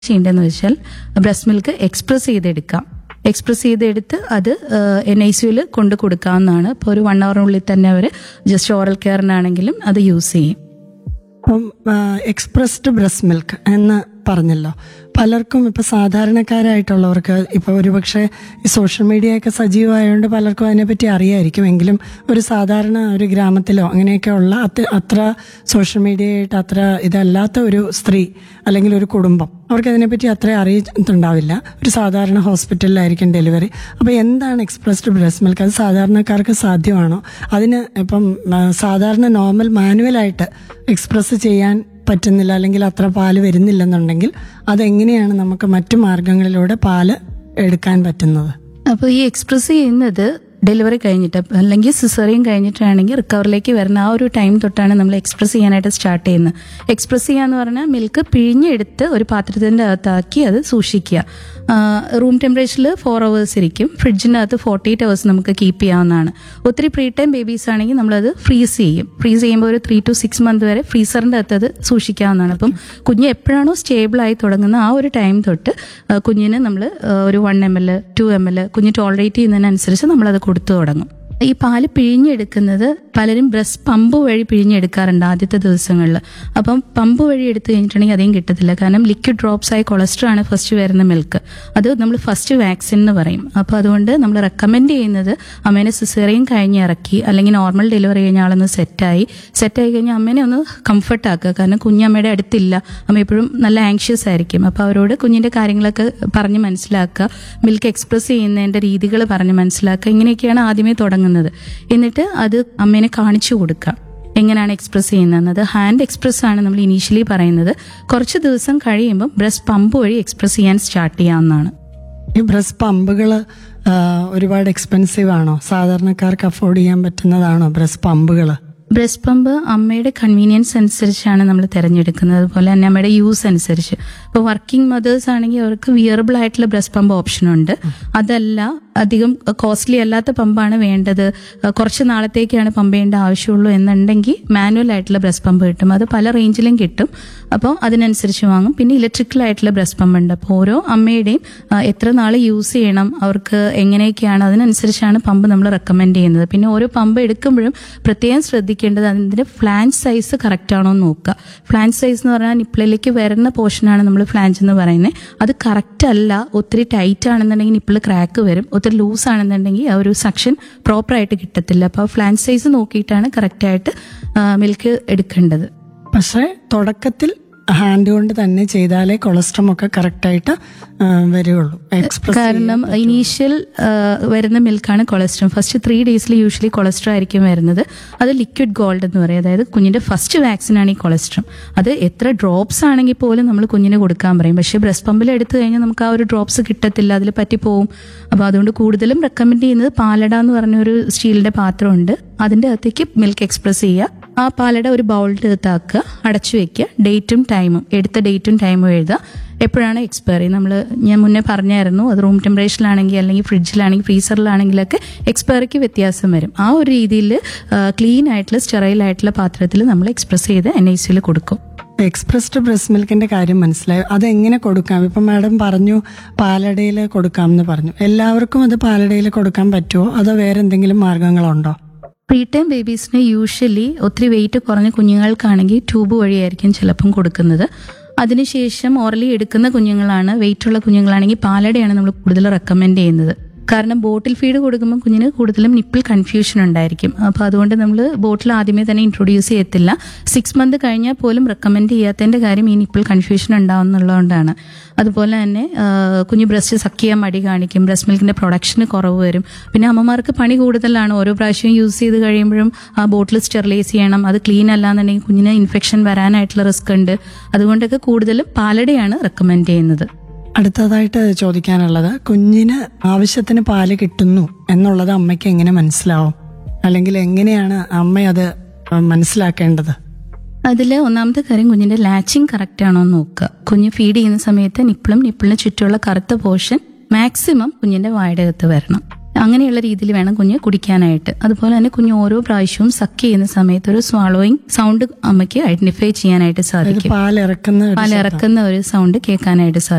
ചെയ്യേണ്ടതെന്ന് വെച്ചാൽ breast milk express ചെയ്തെടുത്ത് അത് NICUവിൽ കൊണ്ട് കൊടുക്കാവുന്നതാണ്. ഇപ്പോൾ ഒരു 1 ഹവറിനുള്ളിൽ തന്നെ അവർ ജസ്റ്റ് ഓറൽ കെയറിനാണെങ്കിലും അത് യൂസ് ചെയ്യും. അപ്പം എക്സ്പ്രസ്ഡ് ബ്രസ്റ്റ് മിൽക്ക് എന്ന് പറഞ്ഞല്ലോ, പലർക്കും ഇപ്പൊ സാധാരണക്കാരായിട്ടുള്ളവർക്ക് ഇപ്പൊ ഒരുപക്ഷെ ഈ സോഷ്യൽ മീഡിയ ഒക്കെ സജീവമായതുകൊണ്ട് പലർക്കും അതിനെപ്പറ്റി അറിയായിരിക്കും. എങ്കിലും ഒരു സാധാരണ ഒരു ഗ്രാമത്തിലോ അങ്ങനെയൊക്കെ ഉള്ള അത്ര സോഷ്യൽ മീഡിയയായിട്ട് അത്ര ഇതല്ലാത്ത ഒരു സ്ത്രീ അല്ലെങ്കിൽ ഒരു കുടുംബം, അവർക്ക് അതിനെപ്പറ്റി അത്ര അറിയുന്നുണ്ടാവില്ല. ഒരു സാധാരണ ഹോസ്പിറ്റലിലായിരിക്കും ഡെലിവറി. അപ്പോൾ എന്താണ് എക്സ്പ്രസ്ഡ് ബ്രസ്റ്റ് മിൽക്ക്? അത് സാധാരണക്കാർക്ക് സാധ്യമാണോ? അതിന് ഇപ്പം സാധാരണ നോർമൽ മാനുവലായിട്ട് എക്സ്പ്രസ് ചെയ്യാൻ പറ്റുന്നില്ല അല്ലെങ്കിൽ അത്ര പാല് വരുന്നില്ലെന്നുണ്ടെങ്കിൽ അതെങ്ങനെയാണ് നമുക്ക് മറ്റു മാർഗങ്ങളിലൂടെ പാല് എടുക്കാൻ പറ്റുന്നത്? അപ്പോൾ ഈ എക്സ്പ്രസ് ചെയ്യുന്നത് ഡെലിവറി കഴിഞ്ഞിട്ട് അല്ലെങ്കിൽ സിസേറിയൻ കഴിഞ്ഞിട്ടാണെങ്കിൽ റിക്കവറിലേക്ക് വരുന്ന ആ ഒരു ടൈം തൊട്ടാണ് നമ്മൾ എക്സ്പ്രസ് ചെയ്യാനായിട്ട് സ്റ്റാർട്ട് ചെയ്യുന്നത്. എക്സ്പ്രസ് ചെയ്യാന്ന് പറഞ്ഞാൽ മിൽക്ക് പിഴിഞ്ഞെടുത്ത് ഒരു പാത്രത്തിൻ്റെ അകത്താക്കി അത് സൂക്ഷിക്കുക. റൂം ടെമ്പറേച്ചറിൽ 4 hours ഇരിക്കും. ഫ്രിഡ്ജിൻ്റെ അകത്ത് 48 hours നമുക്ക് കീപ്പ് ചെയ്യാവുന്നതാണ്. ഒത്തിരി പ്രീ ടൈം ബേബീസ് ആണെങ്കിൽ നമ്മളത് ഫ്രീസ് ചെയ്യുമ്പോൾ ഒരു 3 to 6 months വരെ ഫ്രീസറിൻ്റെ അകത്ത് അത് സൂക്ഷിക്കാവുന്നതാണ്. അപ്പം കുഞ്ഞ് എപ്പോഴാണോ സ്റ്റേബിളായി തുടങ്ങുന്ന ആ ഒരു ടൈം തൊട്ട് കുഞ്ഞിന് നമ്മൾ ഒരു 1 ml 2 ml കുഞ്ഞ് ടോളറേറ്റ് ചെയ്യുന്നതിനനുസരിച്ച് നമ്മളത് കൊടുത്തു തുടങ്ങും. ഈ പാല് പിഴിഞ്ഞെടുക്കുന്നത് പലരും ബ്രസ്റ്റ് പമ്പ് വഴി പിഴിഞ്ഞെടുക്കാറുണ്ട് ആദ്യത്തെ ദിവസങ്ങളിൽ. അപ്പം പമ്പ് വഴി എടുത്തു കഴിഞ്ഞിട്ടുണ്ടെങ്കിൽ അധികം കിട്ടത്തില്ല. കാരണം ലിക്വിഡ് ഡ്രോപ്സ് ആയി കൊളസ്ട്രോൾ ആണ് ഫസ്റ്റ് വരുന്ന മിൽക്ക്. അത് നമ്മൾ ഫസ്റ്റ് വാക്സിൻ എന്ന് പറയും. അപ്പോൾ അതുകൊണ്ട് നമ്മൾ റെക്കമെൻഡ് ചെയ്യുന്നത് അമ്മേനെ സിസേറിയൻ കഴിഞ്ഞ് ഇറക്കി അല്ലെങ്കിൽ നോർമൽ ഡെലിവറി കഴിഞ്ഞ ആളൊന്ന് സെറ്റായി കഴിഞ്ഞാൽ അമ്മേനെ ഒന്ന് കംഫർട്ട് ആക്കുക. കാരണം കുഞ്ഞമ്മയുടെ അടുത്തില്ല, അമ്മ എപ്പോഴും നല്ല ആങ്ഷ്യസ് ആയിരിക്കും. അപ്പോൾ അവരോട് കുഞ്ഞിന്റെ കാര്യങ്ങളൊക്കെ പറഞ്ഞ് മനസ്സിലാക്കുക, മിൽക്ക് എക്സ്പ്രസ് ചെയ്യുന്നതിന്റെ രീതികൾ പറഞ്ഞ് മനസ്സിലാക്കുക. ഇങ്ങനെയൊക്കെയാണ് ആദ്യമേ തുടങ്ങുന്നത്. എന്നിട്ട് അത് അമ്മേനെ കാണിച്ചു കൊടുക്കുക എങ്ങനെയാണ് എക്സ്പ്രസ് ചെയ്യുന്നത്. ഹാൻഡ് എക്സ്പ്രസ് ആണ് നമ്മൾ ഇനീഷ്യലി പറയുന്നത്. കുറച്ച് ദിവസം കഴിയുമ്പോൾ ബ്രസ്റ്റ് പമ്പ് വഴി എക്സ്പ്രസ് ചെയ്യാൻ സ്റ്റാർട്ട് ചെയ്യാവുന്നതാണ്. ഈ ബ്രസ്റ്റ് പമ്പുകൾ ഒരുപാട് എക്സ്പെൻസീവ് ആണോ? സാധാരണക്കാർക്ക് അഫോർഡ് ചെയ്യാൻ പറ്റുന്നതാണോ ബ്രസ്റ്റ് പമ്പുകൾ? ബ്രസ്റ്റ് പമ്പ് അമ്മയുടെ കൺവീനിയൻസ് അനുസരിച്ചാണ് നമ്മൾ തിരഞ്ഞെടുക്കുന്നത്. അതുപോലെ തന്നെ അമ്മയുടെ യൂസ് അനുസരിച്ച്. ഇപ്പോൾ വർക്കിംഗ് മദേഴ്സ് ആണെങ്കിൽ അവർക്ക് വിയറബിൾ ആയിട്ടുള്ള ബ്രസ്റ്റ് പമ്പ് ഓപ്ഷൻ ഉണ്ട്. അതല്ല അധികം കോസ്റ്റ്ലി അല്ലാത്ത പമ്പാണ് വേണ്ടത്, കുറച്ച് നാളത്തേക്കാണ് പമ്പ് ചെയ്യേണ്ട ആവശ്യമുള്ളൂ എന്നുണ്ടെങ്കിൽ മാനുവൽ ആയിട്ടുള്ള ബ്രസ്റ്റ് പമ്പ് കിട്ടും. അത് പല റേഞ്ചിലും കിട്ടും. അപ്പോൾ അതിനനുസരിച്ച് വാങ്ങും. പിന്നെ ഇലക്ട്രിക്കൽ ആയിട്ടുള്ള ബ്രസ്റ്റ് പമ്പ് ഉണ്ട്. അപ്പോൾ ഓരോ അമ്മയുടെയും എത്ര നാൾ യൂസ് ചെയ്യണം, അവർക്ക് എങ്ങനെയൊക്കെയാണ്, അതിനനുസരിച്ചാണ് പമ്പ് നമ്മൾ റെക്കമെൻഡ് ചെയ്യുന്നത്. പിന്നെ ഓരോ പമ്പ് എടുക്കുമ്പോഴും പ്രത്യേകം ശ്രദ്ധിക്കേണ്ടത് അതിന്റെ ഫ്ലാഞ്ച് സൈസ് കറക്റ്റ് ആണോ എന്ന് നോക്കുക. ഫ്ലാഞ്ച് സൈസ് എന്ന് പറഞ്ഞാൽ നിപ്പിളിലേക്ക് വരുന്ന പോർഷനാണ് നമ്മൾ ഫ്ലാഞ്ച് എന്ന് പറയുന്നത്. അത് കറക്റ്റ് അല്ല. ഒത്തിരി ടൈറ്റ് ആണെന്നുണ്ടെങ്കിൽ നിപ്പിൾ ക്രാക്ക് വരും. ഒത്തിരി ലൂസ് ആണെന്നുണ്ടെങ്കിൽ ആ ഒരു സക്ഷൻ പ്രോപ്പറായിട്ട് കിട്ടത്തില്ല. അപ്പോൾ ഫ്ലാഞ്ച് സൈസ് നോക്കിയിട്ടാണ് കറക്റ്റായിട്ട് മിൽക്ക് എടുക്കേണ്ടത്. പക്ഷേ തുടക്കത്തിൽ ഹാൻഡ് കൊണ്ട് തന്നെ ചെയ്താലേ കൊളസ്ട്രോൾ ഒക്കെ കറക്റ്റായിട്ട് വരികയുള്ളൂ. കാരണം ഇനീഷ്യൽ വരുന്ന മിൽക്കാണ് cholesterol. First 3 days usually cholesterol ആയിരിക്കും വരുന്നത്. അത് ലിക്വിഡ് ഗോൾഡ് എന്ന് പറയും. അതായത് കുഞ്ഞിന്റെ ഫസ്റ്റ് വാക്സിനാണ് ഈ കൊളസ്ട്രോൾ. അത് എത്ര ഡ്രോപ്സ് ആണെങ്കിൽ പോലും നമ്മൾ കുഞ്ഞിന് കൊടുക്കാൻ പറയും. പക്ഷേ ബ്രസ്റ്റ് പമ്പിൽ എടുത്തു കഴിഞ്ഞാൽ നമുക്ക് ആ ഒരു ഡ്രോപ്സ് കിട്ടത്തില്ല, അതിൽ പറ്റിപ്പോവും. അപ്പോൾ അതുകൊണ്ട് കൂടുതലും റെക്കമെൻഡ് ചെയ്യുന്നത് പാലട എന്ന് പറഞ്ഞൊരു സ്റ്റീലിന്റെ പാത്രമുണ്ട്. അതിന്റെ അകത്തേക്ക് മിൽക്ക് എക്സ്പ്രസ് ചെയ്യുക. ആ പാലട ഒരു ബൗളിൻ്റെ അകത്താക്കുക, അടച്ചു വെക്കുക. ഡേറ്റും ടൈമും എടുത്ത ഡേറ്റും ടൈമും എഴുതുക. എപ്പോഴാണ് എക്സ്പയറി ഞാൻ മുന്നേ പറഞ്ഞായിരുന്നു. അത് റൂം ടെമ്പറേച്ചറിലാണെങ്കിൽ അല്ലെങ്കിൽ ഫ്രിഡ്ജിലാണെങ്കിൽ ഫ്രീസറിലാണെങ്കിലൊക്കെ എക്സ്പയറിക്ക് വ്യത്യാസം വരും. ആ ഒരു രീതിയിൽ ക്ലീൻ ആയിട്ടുള്ള സ്റ്റെറൈൽ ആയിട്ടുള്ള പാത്രത്തിൽ നമ്മൾ എക്സ്പ്രസ് ചെയ്ത് NICUവിൽ കൊടുക്കും. എക്സ്പ്രസ്ഡ് ബ്രസ്റ്റ് മിൽക്കിന്റെ കാര്യം മനസ്സിലായി. അതെങ്ങനെ കൊടുക്കാം? ഇപ്പം മാഡം പറഞ്ഞു പാലടയിൽ കൊടുക്കാം എന്ന് പറഞ്ഞു. എല്ലാവർക്കും അത് പാലടയിൽ കൊടുക്കാൻ പറ്റുമോ, അതോ വേറെ എന്തെങ്കിലും മാർഗങ്ങളുണ്ടോ? പ്രീ ടൈം ബേബീസിന് യൂഷ്വലി ഒത്തിരി വെയിറ്റ് കുറഞ്ഞ കുഞ്ഞുങ്ങൾക്കാണെങ്കിൽ ട്യൂബ് വഴിയായിരിക്കും ചിലപ്പം കൊടുക്കുന്നത്. അതിനുശേഷം ഓറലി എടുക്കുന്ന കുഞ്ഞുങ്ങളാണ്, വെയിറ്റുള്ള കുഞ്ഞുങ്ങളാണെങ്കിൽ പാലടയാണ് നമ്മൾ കൂടുതൽ റെക്കമെൻഡ് ചെയ്യുന്നത്. കാരണം ബോട്ടിൽ ഫീഡ് കൊടുക്കുമ്പോൾ കുഞ്ഞിന് കൂടുതലും നിപ്പിൾ കൺഫ്യൂഷൻ ഉണ്ടായിരിക്കും. അപ്പോൾ അതുകൊണ്ട് നമ്മൾ ബോട്ടിൽ ആദ്യമേ തന്നെ ഇൻട്രൊഡ്യൂസ് ചെയ്യത്തില്ല. 6 months കഴിഞ്ഞാൽ പോലും റെക്കമെൻഡ് ചെയ്യാത്തതിന്റെ കാര്യം ഈ നിപ്പിൾ കൺഫ്യൂഷൻ ഉണ്ടാവുന്നുള്ളതുകൊണ്ടാണ്. അതുപോലെ തന്നെ കുഞ്ഞ് ബ്രസ്റ്റ് സക്ക് ചെയ്യാൻ മടി കാണിക്കും, ബ്രസ്റ്റ് മിൽക്കിന്റെ പ്രൊഡക്ഷന് കുറവ് വരും. പിന്നെ അമ്മമാർക്ക് പണി കൂടുതലാണ്. ഓരോ പ്രാവശ്യം യൂസ് ചെയ്ത് കഴിയുമ്പോഴും ആ ബോട്ടിൽ സ്റ്റെറിലൈസ് ചെയ്യണം. അത് ക്ലീൻ അല്ലാന്നുണ്ടെങ്കിൽ കുഞ്ഞിന് ഇൻഫെക്ഷൻ വരാനായിട്ടുള്ള റിസ്ക് ഉണ്ട്. അതുകൊണ്ടൊക്കെ കൂടുതലും പാലടയാണ് റെക്കമെൻഡ് ചെയ്യുന്നത്. അടുത്തതായിട്ട് ചോദിക്കാനുള്ളത്, കുഞ്ഞിന് ആവശ്യത്തിന് പാല് കിട്ടുന്നു എന്നുള്ളത് അമ്മയ്ക്ക് എങ്ങനെ മനസ്സിലാവും? അല്ലെങ്കിൽ എങ്ങനെയാണ് അമ്മ അത് മനസ്സിലാക്കേണ്ടത്? അതിൽ ഒന്നാമത്തെ കാര്യം കുഞ്ഞിന്റെ ലാച്ചിങ് കറക്റ്റ് ആണോ എന്ന് നോക്കുക. കുഞ്ഞ് ഫീഡ് ചെയ്യുന്ന സമയത്ത് നിപ്പിളിന് ചുറ്റുമുള്ള കറുത്ത പോർഷൻ മാക്സിമം കുഞ്ഞിന്റെ വായുടെ അകത്ത് വരണം. അങ്ങനെയുള്ള രീതിയിൽ വേണം കുഞ്ഞ് കുടിക്കാനായിട്ട്. അതുപോലെ തന്നെ കുഞ്ഞ് ഓരോ പ്രാവശ്യവും സക്ക് ചെയ്യുന്ന സമയത്ത് ഒരു സ്വാളോയിങ് സൗണ്ട് അമ്മയ്ക്ക് ഐഡന്റിഫൈ ചെയ്യാനായിട്ട് സാധിക്കും. പാലിറക്കുന്ന പാലിറക്കുന്ന ഒരു സൗണ്ട് കേൾക്കാനായിട്ട് സാധിക്കും.